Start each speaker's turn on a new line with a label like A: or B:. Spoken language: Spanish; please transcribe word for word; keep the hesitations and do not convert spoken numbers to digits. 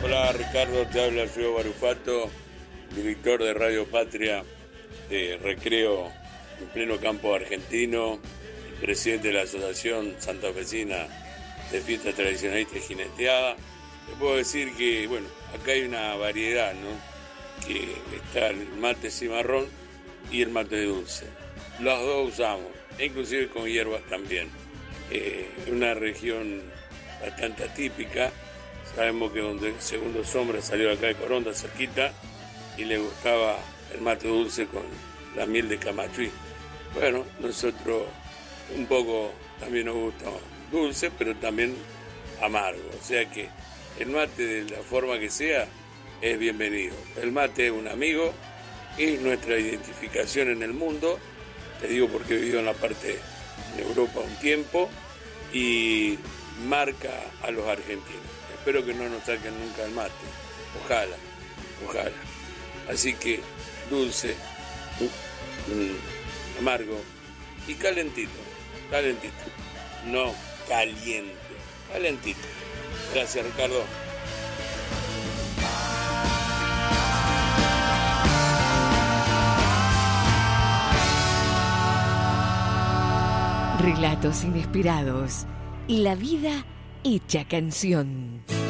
A: Hola Ricardo, te habla Alfredo Barufato, director de Radio Patria de Recreo en pleno campo argentino, presidente de la Asociación Santafesina de Fiestas Tradicionalistas y Jineteada. Te puedo decir que, bueno, acá hay una variedad, ¿no? Que está el mate cimarrón y el mate dulce. Los dos usamos, e inclusive con hierbas también. Eh, una región bastante atípica. Sabemos que donde el segundo sombra salió acá de Coronda, cerquita, y le gustaba el mate dulce con la miel de Camachuí. Bueno, nosotros un poco también nos gusta dulce, pero también amargo. O sea que el mate, de la forma que sea, es bienvenido. El mate es un amigo, es nuestra identificación en el mundo. Te digo porque he vivido en la parte de Europa un tiempo y marca a los argentinos. Espero que no nos saquen nunca el mate. Ojalá, ojalá. Así que dulce, mm, amargo y calentito, calentito. No caliente, calentito. Gracias, Ricardo.
B: Relatos inesperados y la vida hecha canción.